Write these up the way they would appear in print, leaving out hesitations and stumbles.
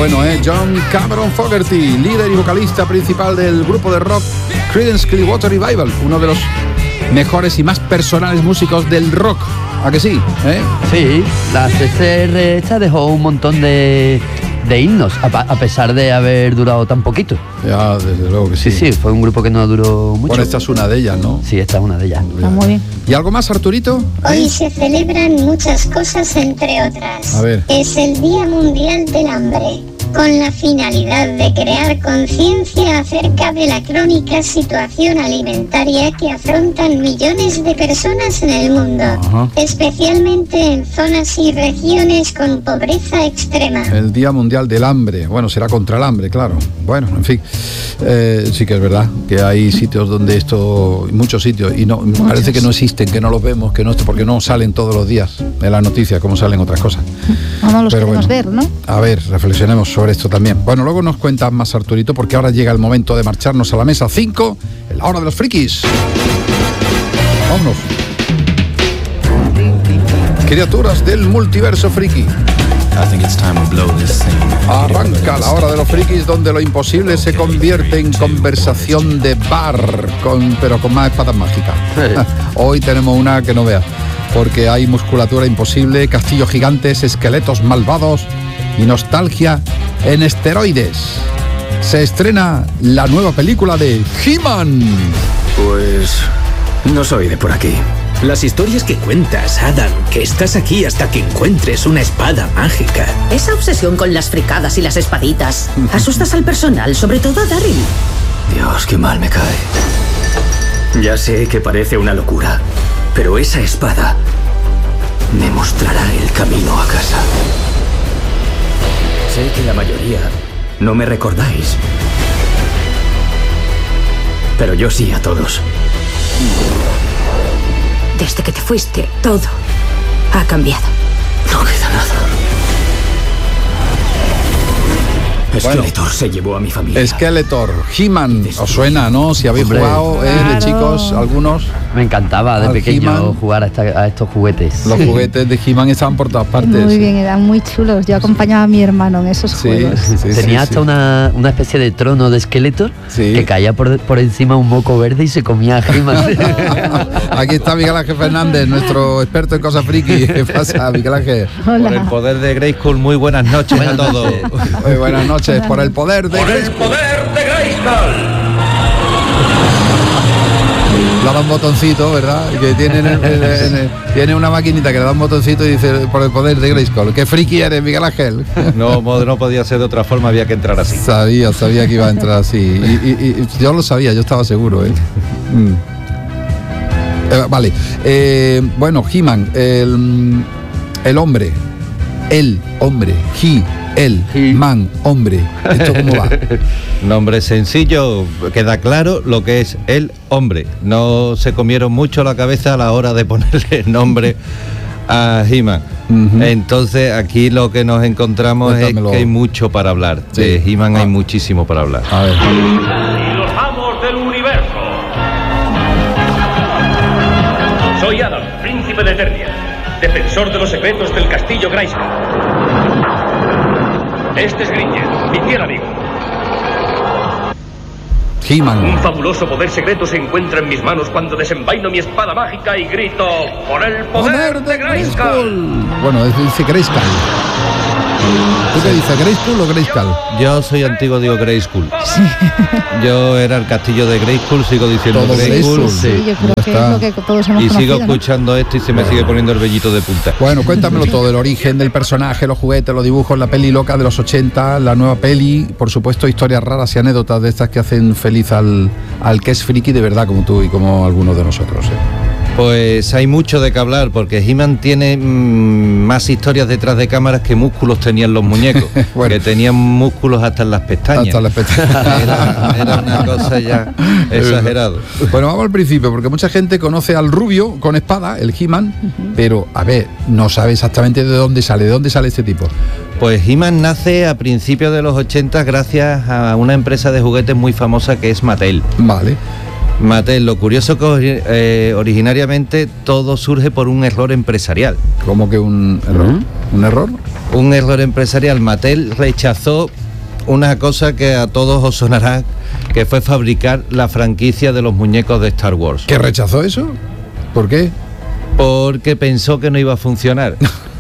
bueno, John Cameron Fogerty, líder y vocalista principal del grupo de rock Creedence Clearwater Revival, uno de los mejores y más personales músicos del rock. ¿A que sí? Sí, la CCR esta dejó un montón de himnos, a pesar de haber durado tan poquito. Ya, desde luego que sí. Sí, fue un grupo que no duró mucho. Bueno, esta es una de ellas, ¿no? Sí, esta es una de ellas. Está muy bien. ¿Y algo más, Arturito? Hoy se celebran muchas cosas, entre otras. A ver. Es el Día Mundial del Hambre, con la finalidad de crear conciencia acerca de la crónica situación alimentaria que afrontan millones de personas en el mundo, especialmente en zonas y regiones con pobreza extrema. El Día Mundial del Hambre. Bueno, será contra el hambre, claro. Bueno, en fin. Sí que es verdad que hay sitios donde esto, muchos sitios, y no parece que no existen, que no los vemos, que no, porque no salen todos los días en las noticias como salen otras cosas. No los queremos ver, ¿no? A ver, reflexionemos sobre esto también. Bueno, luego nos cuentas más, Arturito, porque ahora llega el momento de marcharnos a la mesa 5, en la hora de los frikis. Vámonos. Criaturas del multiverso friki. Arranca la hora de los frikis, donde lo imposible se convierte en conversación de bar, pero con más espadas mágicas. Hoy tenemos una que no veas, porque hay musculatura imposible, castillos gigantes, esqueletos malvados y nostalgia en esteroides. Se estrena la nueva película de He-Man. Pues no soy de por aquí. Las historias que cuentas, Adam, que estás aquí hasta que encuentres una espada mágica. Esa obsesión con las fricadas y las espaditas. Asustas al personal, sobre todo a Daryl. Dios, qué mal me cae. Ya sé que parece una locura, pero esa espada me mostrará el camino a casa. Sé que la mayoría no me recordáis, pero yo sí a todos. Desde que te fuiste, todo ha cambiado. No queda nada. Skeletor se llevó a mi familia. Skeletor, He-Man, os suena, ¿no? Si habéis jugado de chicos, algunos. Me encantaba de pequeño He-Man. jugar a estos juguetes. Los juguetes de He-Man estaban por todas partes. Muy bien, eran muy chulos. Yo acompañaba a mi hermano en esos juegos. Tenía hasta una especie de trono de Skeletor que caía por encima un moco verde y se comía a He-Man. Aquí está Miguel Ángel Fernández, nuestro experto en cosas friki. ¿Qué pasa, Miguel Ángel? Hola. Por el poder de Grayskull, muy buenas noches a todos. Muy buenas noches. Por el poder de Grayskull. Le da un botoncito, ¿verdad? Que tiene una maquinita que le da un botoncito y dice, por el poder de Grayskull. ¿Qué friki eres, Miguel Ángel? No podía ser de otra forma, había que entrar así. Sabía que iba a entrar así. Y yo lo sabía, yo estaba seguro, vale. Bueno, He-Man, el hombre, Man, hombre. ¿Esto cómo va? Nombre sencillo, queda claro lo que es el hombre. No se comieron mucho la cabeza a la hora de ponerle nombre a He-Man. Entonces aquí lo que nos encontramos Cuéntamelo. es que hay mucho para hablar. Sí. De He-Man hay muchísimo para hablar. A ver. Y los amos del universo. Soy Adam, príncipe de Eternia, defensor de los secretos del castillo Grayskull. Este es Gringer, mi fiel amigo. He-Man. Un fabuloso poder secreto se encuentra en mis manos cuando desenvaino mi espada mágica y grito ¡por el poder de Grayskull! Bueno, dice Grayskull. ¿Tú qué dices, Grayskull o Grayskull? Yo soy antiguo, digo Grayskull. Yo era el castillo de Grayskull, sigo diciendo Todo Grayskull. Grayskull. Sí, yo creo que es lo que todos hemos Y conocido, sigo ¿no? escuchando esto y se me sigue poniendo el vellito de punta. Bueno, cuéntamelo todo, el origen del personaje, los juguetes, los dibujos, la peli loca de los 80, la nueva peli, por supuesto, historias raras y anécdotas de estas que hacen feliz al que es friki de verdad, como tú y como algunos de nosotros. Pues hay mucho de qué hablar, porque He-Man tiene más historias detrás de cámaras que músculos tenían los muñecos, Bueno. que tenían músculos hasta en las pestañas. Hasta la expectativa. Era una cosa ya exagerado. Bueno, vamos al principio, porque mucha gente conoce al rubio con espada, el He-Man, pero, a ver, no sabe exactamente de dónde sale este tipo. Pues He-Man nace a principios de los 80 gracias a una empresa de juguetes muy famosa que es Mattel. Vale. Mattel, lo curioso que originariamente todo surge por un error empresarial. ¿Cómo que un error? ¿Un error? Un error empresarial. Mattel rechazó una cosa que a todos os sonará, que fue fabricar la franquicia de los muñecos de Star Wars. ¿Qué rechazó eso? ¿Por qué? Porque pensó que no iba a funcionar.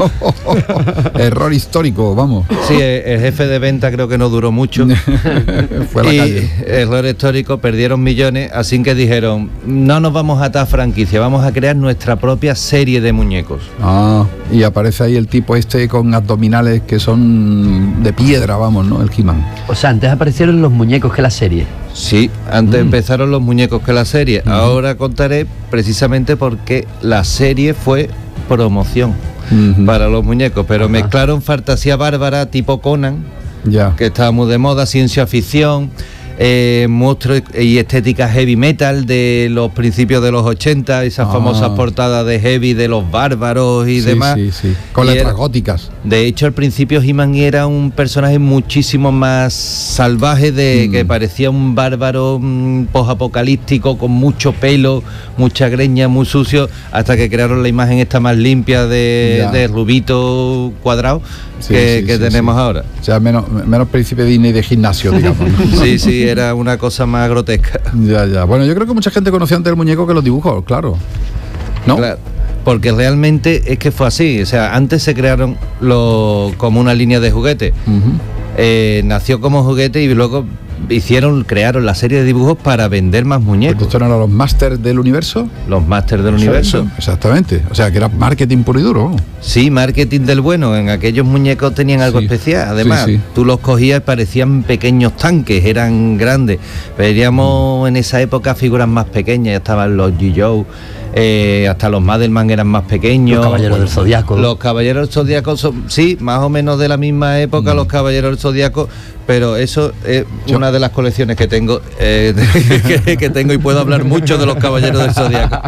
Error histórico, vamos. Sí, el jefe de venta creo que no duró mucho. Fue a la calle. Error histórico, perdieron millones, así que dijeron, no nos vamos a atar franquicia, vamos a crear nuestra propia serie de muñecos. Y aparece ahí el tipo este con abdominales que son de piedra, vamos, ¿no? El He-Man. O sea, antes aparecieron los muñecos que la serie. Sí, antes empezaron los muñecos que la serie. Ahora contaré precisamente por qué la serie fue promoción para los muñecos, pero mezclaron fantasía bárbara tipo Conan, que estaba muy de moda, ciencia ficción, monstruos y estética heavy metal de los principios de los 80, esas famosas portadas de heavy de los bárbaros y demás. Sí. Con letras góticas. De hecho, al principio He-Man era un personaje muchísimo más salvaje, que parecía un bárbaro posapocalíptico con mucho pelo, mucha greña, muy sucio, hasta que crearon la imagen esta más limpia de rubito cuadrado que tenemos ahora. O sea, menos príncipe Disney de gimnasio, digamos, ¿no? Sí, era una cosa más grotesca. Ya. Bueno, yo creo que mucha gente conocía antes el muñeco que los dibujos, claro. ¿No? Claro, porque realmente es que fue así. O sea, antes se crearon como una línea de juguetes. Nació como juguete y luego crearon la serie de dibujos para vender más muñecos. ¿Estos eran los Masters del Universo? Los Masters del Universo. Exactamente. O sea, que era marketing puro y duro. Sí, marketing del bueno. En aquellos muñecos tenían algo especial. Además, tú los cogías y parecían pequeños tanques, eran grandes. Veríamos en esa época figuras más pequeñas. Ya estaban los G.I. Joe, hasta los Madelman eran más pequeños. Los Caballeros del Zodiaco. Los Caballeros del Zodiaco son, más o menos de la misma época, los Caballeros del Zodiaco, pero eso es una de las colecciones que tengo, que tengo, y puedo hablar mucho de los Caballeros del Zodiaco.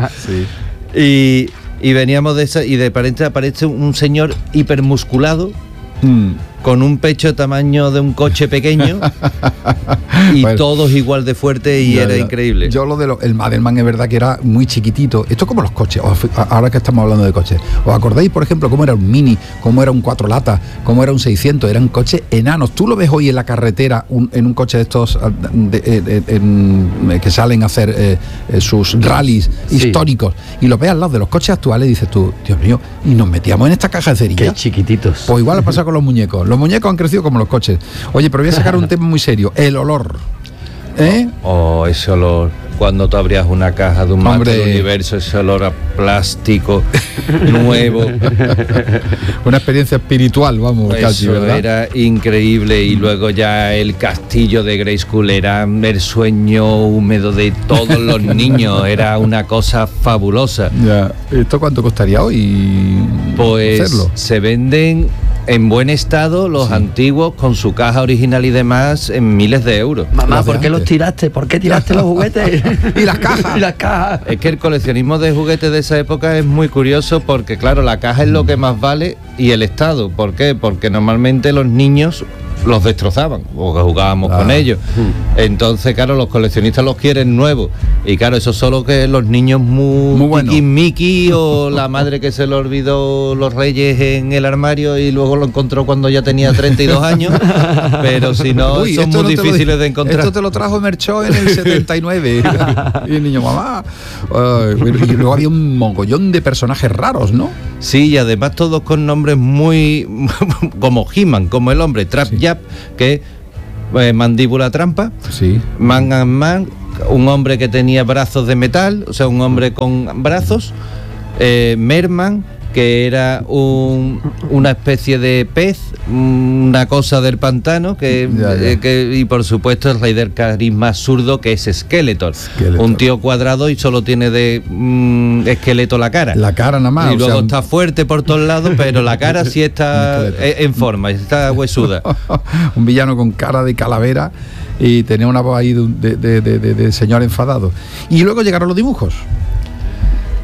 Y veníamos de esa, y de repente aparece un señor hipermusculado, con un pecho tamaño de un coche pequeño y todos igual de fuerte, y era increíble. Yo el Madelman es verdad que era muy chiquitito. Esto como los coches, ahora que estamos hablando de coches. ¿Os acordáis, por ejemplo, cómo era un Mini, cómo era un 4 latas, cómo era un 600? Eran coches enanos. Tú lo ves hoy en la carretera, en un coche de estos que salen a hacer sus rallies históricos, y lo ves al lado de los coches actuales y dices tú, Dios mío, y nos metíamos en esta caja de cerillas. Qué chiquititos. Pues igual ha pasado con los muñecos. Los muñecos han crecido como los coches. Oye, pero voy a sacar un tema muy serio. El olor. Ese olor. Cuando tú abrías una caja de un Master del Universo, ese olor a plástico nuevo. Una experiencia espiritual, vamos, casi, ¿verdad? Era increíble. Y luego ya el castillo de Grayskull era el sueño húmedo de todos los niños. Era una cosa fabulosa. Ya. ¿Esto cuánto costaría hoy? Pues hacerlo? Se venden en buen estado los antiguos, con su caja original y demás, en miles de euros. Mamá, ¿por qué los tiraste? ¿Por qué tiraste los juguetes? Y las cajas. Es que el coleccionismo de juguetes de esa época es muy curioso, porque claro, la caja es lo que más vale, y el estado. ¿Por qué? Porque normalmente los niños los destrozaban, o que jugábamos con ellos. Entonces, claro, los coleccionistas los quieren nuevos, y claro, eso solo que los niños muy bueno. Mickey, o la madre que se le olvidó los Reyes en el armario y luego lo encontró cuando ya tenía 32 años, pero si no, son muy difíciles de encontrar. Esto te lo trajo Merchó en el 79. Y el niño, mamá. Y luego había un mogollón de personajes raros, ¿no? Sí, y además todos con nombres muy como He-Man, como el hombre, Trap Yap, que mandíbula trampa, Man and Man, un hombre que tenía brazos de metal, o sea, un hombre con brazos, Merman, que era una especie de pez, una cosa del pantano, y por supuesto el rey del carisma absurdo, que es Skeletor. Un tío cuadrado y solo tiene de esqueleto la cara. La cara nada más. Y luego está fuerte por todos lados, pero la cara sí está en forma, está huesuda. Un villano con cara de calavera, y tenía una voz ahí de señor enfadado. Y luego llegaron los dibujos.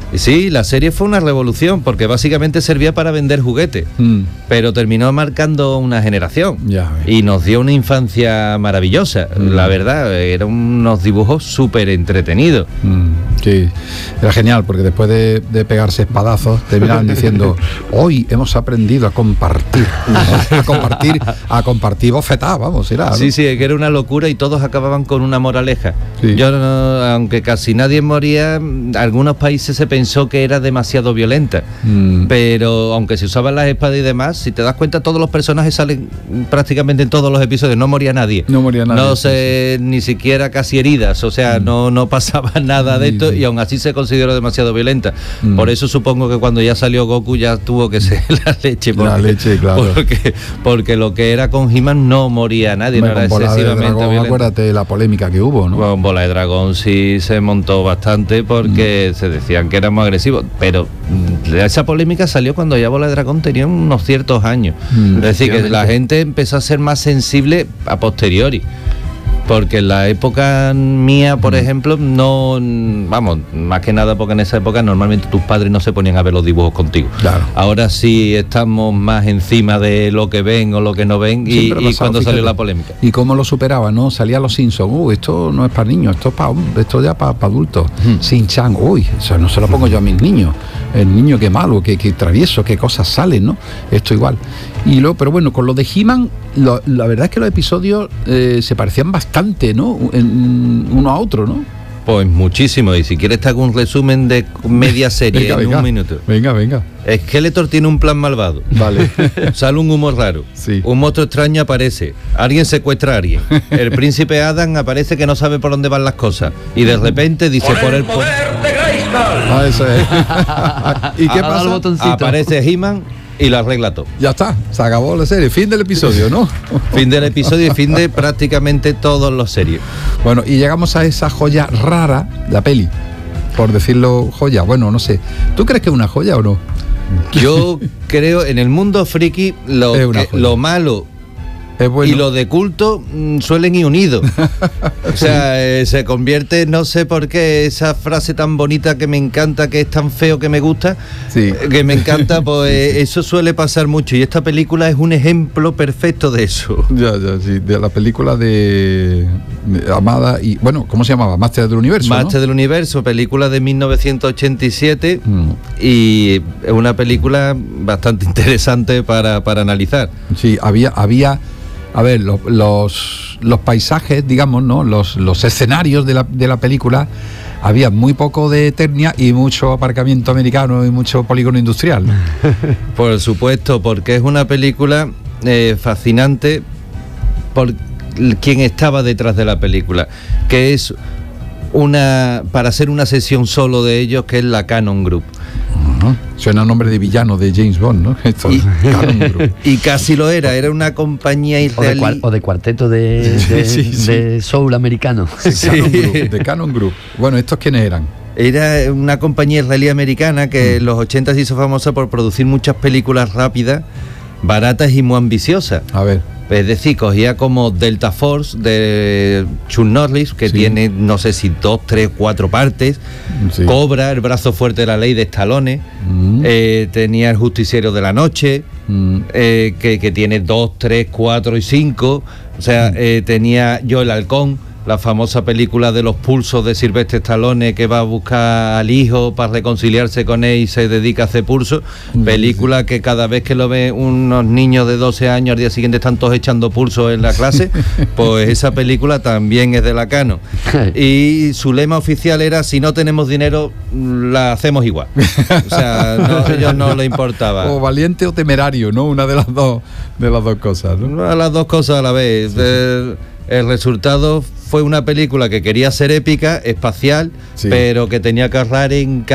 Sí, la serie fue una revolución porque básicamente servía para vender juguetes, pero terminó marcando una generación y nos dio una infancia maravillosa. La verdad, eran unos dibujos súper entretenidos. Sí, era genial porque después de pegarse espadazos terminaban diciendo: hoy hemos aprendido a compartir, a compartir bofetadas, vamos, era, ¿no? Sí, que era una locura y todos acababan con una moraleja. Yo, aunque casi nadie moría, en algunos países se pensó que era demasiado violenta, pero aunque se usaban las espadas y demás, si te das cuenta, todos los personajes salen prácticamente en todos los episodios, no moría nadie, ni siquiera casi heridas, o sea, no pasaba nada de esto, y aún así se consideró demasiado violenta. Por eso supongo que cuando ya salió Goku ya tuvo que ser la leche, claro. porque lo que era con He-Man no moría nadie, no era excesivamente violento. Acuérdate de la polémica que hubo, ¿no? Con Bola de Dragón sí se montó bastante porque se decían que era muy agresivo, pero esa polémica salió cuando ya Bola de Dragón tenía unos ciertos años. Es decir, que la gente empezó a ser más sensible a posteriori. Porque en la época mía, por ejemplo, no, vamos, más que nada porque en esa época normalmente tus padres no se ponían a ver los dibujos contigo. Claro. Ahora sí estamos más encima de lo que ven o lo que no ven, y cuando salió la polémica. ¿Y cómo lo superaba, no? Salía Los Simpsons, esto no es para niños, esto ya para adultos. Shin-Chan, eso no se lo pongo yo a mis niños. El niño qué malo, qué travieso, qué cosas salen, ¿no? Esto igual. Y luego, pero bueno, con lo de He-Man, la verdad es que los episodios se parecían bastante, ¿no? Uno a otro, ¿no? Pues muchísimo, y si quieres te hago un resumen de media serie en un minuto. Venga. Skeletor tiene un plan malvado. Vale. Sale un humor raro. Sí. Un monstruo extraño aparece. Alguien secuestra a alguien. El príncipe Adam aparece que no sabe por dónde van las cosas. Y de repente dice por el poder de Grayskull. Eso es. ¿Y qué pasa? Aparece He-Man y lo arregla todo. Ya está, se acabó la serie. Fin del episodio, ¿no? Fin del episodio y fin de prácticamente todos los series. Bueno, y llegamos a esa joya rara, la peli, por decirlo joya. Bueno, no sé. ¿Tú crees que es una joya o no? Yo creo, en el mundo friki, lo malo es bueno. Y lo de culto suelen ir unidos. O sea, se convierte, no sé por qué, esa frase tan bonita que me encanta, que es tan feo que me gusta, que me encanta, pues eso suele pasar mucho. Y esta película es un ejemplo perfecto de eso. Sí, de la película de Amada y, bueno, ¿cómo se llamaba? Máster del Universo, Máster del Universo, película de 1987, y es una película bastante interesante para analizar. Sí, había a ver, los paisajes, digamos, ¿no? Los escenarios de la película, había muy poco de Eternia y mucho aparcamiento americano y mucho polígono industrial. Por supuesto, porque es una película fascinante por quien estaba detrás de la película, que es para hacer una sesión solo de ellos, que es la Cannon Group. Suena nombre de villano de James Bond, ¿no? Y casi lo era una compañía israelí. O de cuarteto de soul americano. De Cannon Group. Bueno, ¿estos quiénes eran? Era una compañía israelí americana que en los 80 se hizo famosa por producir muchas películas rápidas, baratas y muy ambiciosas. A ver. Es decir, cogía como Delta Force de Chuck Norris, que tiene, no sé si 2, 3, 4 partes. Cobra, el brazo fuerte de la ley de Stallone. Tenía el Justiciero de la Noche, que tiene 2, 3, 4 y 5. O sea, tenía Yo el Halcón, la famosa película de los pulsos de Sylvester Stallone, que va a buscar al hijo para reconciliarse con él y se dedica a hacer pulsos. Película que cada vez que lo ven unos niños de 12 años, al día siguiente están todos echando pulsos en la clase. Pues esa película también es de la Cannon. Y su lema oficial era: si no tenemos dinero, la hacemos igual. O sea, a ellos no les importaba. O valiente o temerario, ¿no? Una de las dos cosas, ¿no? Las dos cosas a la vez. El resultado fue una película que quería ser épica, espacial, pero que tenía que ahorrar en